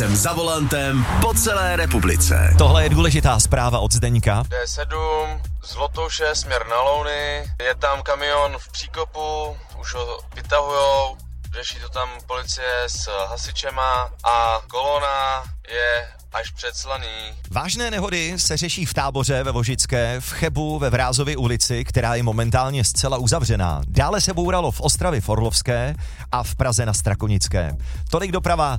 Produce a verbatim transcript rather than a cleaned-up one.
jsem za volantem po celé republice. Tohle je důležitá zpráva od Zdeňka. D sedm z Lotouše směr na Louny, je tam kamion v příkopu, už ho vytahujou, řeší to tam policie s hasičema a kolona je až před Slaný. Vážné nehody se řeší v Táboře ve Vožické, v Chebu ve Vrázově ulici, která je momentálně zcela uzavřená. Dále se bouralo v Ostravě v Orlovské a v Praze na Strakonické. Tolik doprava,